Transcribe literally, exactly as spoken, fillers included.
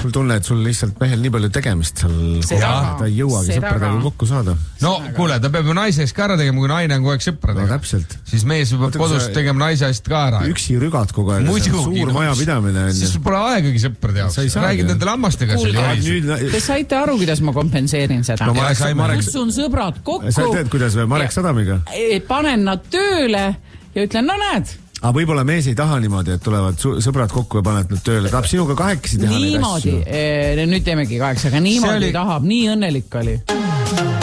sul tunne, et sul lihtsalt mehel nii palju tegemist seal, ta ei jõuagi sõpradega kokku saada. No kuule, ta peab ju naiseks ka ära tegema, kui naine on kogu aeg sõpradega. No täpselt. Siis mees peab kodust tegema naise asjast ka ära. Üksi rügad kogu aeg. Suur maja pidamine. Siis sul pole aegagi sõprade jaoks. Räägid nende lammastega. Te saite aru, kuidas ma kompenseerin seda? Kutsun sõbrad kokku. Sa teed, kuidas või Marek Sadamiga? Panen nad tööle ja ütlen, no näed. Aga võib-olla mees ei taha niimoodi, et tulevad sõbrad kokku ja paned nad tööle. Tahab sinuga kahekesi teha niimoodi, neid asju. Nüüd teemegi kaheksa, aga niimoodi tahab, nii õnnelik oli.